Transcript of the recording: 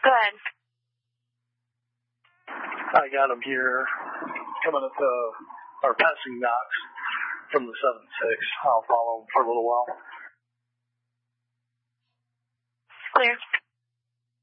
Go ahead. I got him here coming up, or passing Knox from the 7-6. I'll follow him for a little while. Clear.